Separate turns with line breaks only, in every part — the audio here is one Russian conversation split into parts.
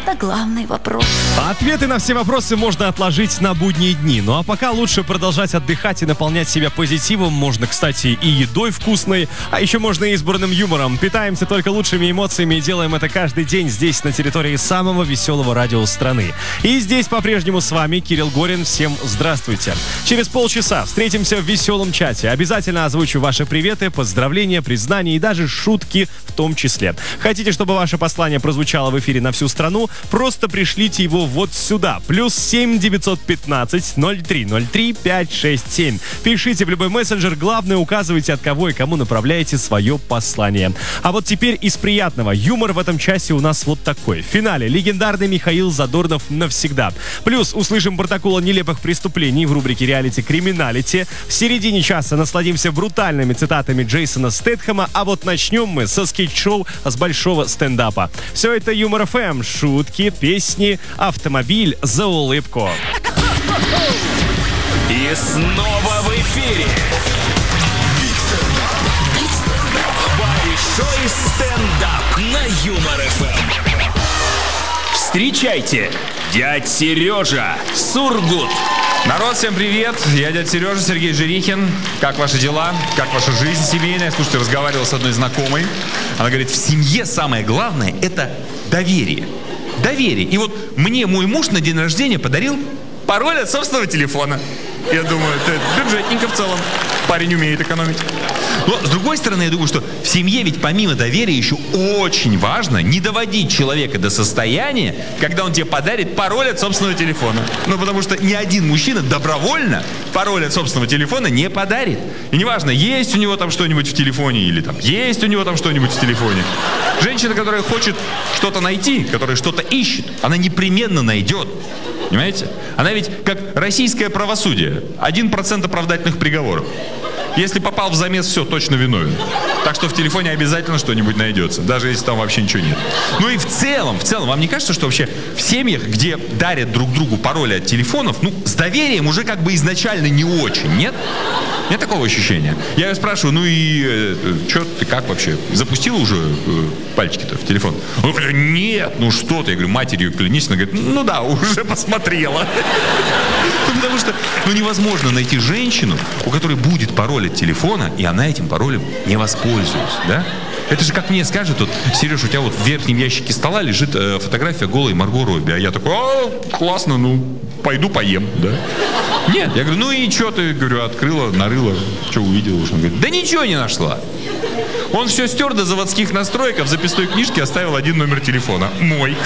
на главный вопрос.
Ответы на все вопросы можно отложить на будние дни. Ну а пока лучше продолжать отдыхать и наполнять себя позитивом. Можно, кстати, и едой вкусной, а еще можно и избранным юмором. Питаемся только лучшими эмоциями и делаем это каждый день здесь, на территории самого веселого радио страны. И здесь по-прежнему с вами Кирилл Горин. Всем здравствуйте. Через полчаса встретимся в веселом чате. Обязательно озвучу ваши приветы, поздравления, признания и даже шутки в том числе. Хотите, чтобы ваше послание прозвучало в эфире на всю страну? Просто пришлите его вот сюда. +7 915 0303 567. Пишите в любой мессенджер. Главное, указывайте, от кого и кому направляете свое послание. А вот теперь из приятного. Юмор в этом часе у нас вот такой. В финале легендарный Михаил Задорнов навсегда. Плюс услышим протокол нелепых преступлений в рубрике «Реалити Криминалити». В середине часа насладимся брутальными цитатами Джейсона Стэтхэма. А вот начнем мы со скетч-шоу с большого стендапа. Все это Юмор ФМ. Шутки, песни, автомобиль за улыбку.
И снова в эфире большой стендап на Юмор ФМ. Встречайте, дядь Сережа Сургут.
Народ, всем привет! Я дядя Сережа, Сергей Жирихин. Как ваши дела? Как ваша жизнь семейная? Слушайте, разговаривал с одной знакомой. Она говорит, в семье самое главное – это доверие. Доверие. И вот мне мой муж на день рождения подарил пароль от собственного телефона. Я думаю, это бюджетненько в целом. Парень умеет экономить. Но, с другой стороны, я думаю, что в семье ведь помимо доверия еще очень важно не доводить человека до состояния, когда он тебе подарит пароль от собственного телефона. Ну, потому что ни один мужчина добровольно пароль от собственного телефона не подарит. И неважно, есть у него там что-нибудь в телефоне или там есть у него там что-нибудь в телефоне. Женщина, которая хочет что-то найти, которая что-то ищет, она непременно найдет. Понимаете? Она ведь как российское правосудие. 1% оправдательных приговоров. Если попал в замес, все, точно виновен. Так что в телефоне обязательно что-нибудь найдется, даже если там вообще ничего нет. Ну и в целом, вам не кажется, что вообще в семьях, где дарят друг другу пароли от телефонов, ну, с доверием уже как бы изначально не очень, нет? Нет такого ощущения? Я ее спрашиваю, ну и что ты как вообще? Запустила уже пальчики-то в телефон? Он говорит, нет, ну что ты? Я говорю, матерью клянись. Она говорит, ну да, уже посмотрела. Потому что невозможно найти женщину, у которой будет пароль от телефона, и она этим паролем не воспользуется, да? Это же как мне скажут, вот, Сереж, у тебя вот в верхнем ящике стола лежит фотография голой Марго Робби, а я такой, классно, ну, пойду поем, да? Нет, я говорю, ну и что ты, говорю, открыла, нарыла, что увидела? Он говорит, да ничего не нашла. Он все стер до заводских настроек, а в записной книжке оставил один номер телефона. Мой.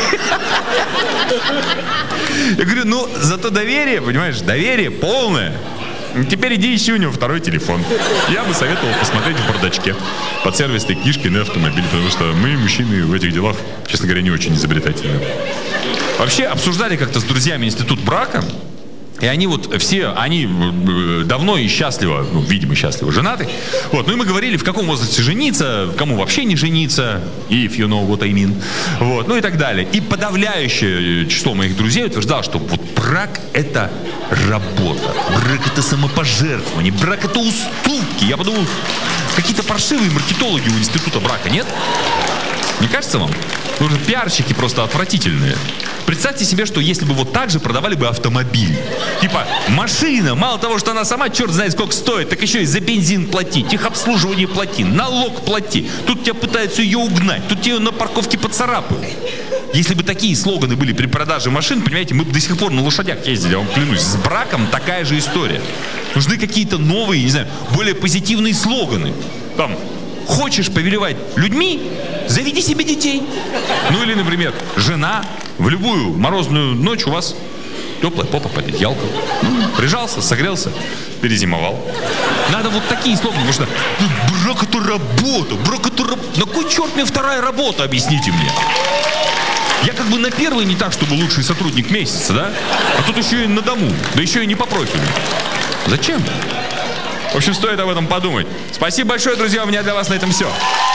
Я говорю, ну, зато доверие, понимаешь, доверие полное. Теперь иди ищи у него второй телефон. Я бы советовал посмотреть в бардачке под сервисной книжкой на автомобиль, потому что мы, мужчины, в этих делах, честно говоря, не очень изобретательны. Вообще, обсуждали как-то с друзьями институт брака. И они вот все, они давно и счастливо, ну, видимо, счастливо женаты. Вот, ну и мы говорили, в каком возрасте жениться, кому вообще не жениться, if you know what I mean. Вот, ну и так далее. И подавляющее число моих друзей утверждало, что вот брак – это работа, брак – это самопожертвование, брак – это уступки. Я подумал, какие-то паршивые маркетологи у института брака, нет? Не кажется вам? Ну, пиарщики просто отвратительные. Представьте себе, что если бы вот так же продавали бы автомобиль. Типа, машина, мало того, что она сама черт знает сколько стоит, так еще и за бензин плати, техобслуживание плати, налог плати. Тут тебя пытаются ее угнать, тут тебя на парковке поцарапают. Если бы такие слоганы были при продаже машин, понимаете, мы бы до сих пор на лошадях ездили, я вам клянусь. С браком такая же история. Нужны какие-то новые, не знаю, более позитивные слоганы. Там, хочешь повелевать людьми, заведи себе детей. Ну или, например, жена, в любую морозную ночь у вас теплая попа под одеялком. Прижался, согрелся, перезимовал. Надо вот такие слоганы, потому что брак это работа, брак это работа. На кой черт мне вторая работа, объясните мне? Я как бы на первый не так, чтобы лучший сотрудник месяца, да? А тут еще и на дому, да еще и не по профилю. Зачем? В общем, стоит об этом подумать. Спасибо большое, друзья, у меня для вас на этом все.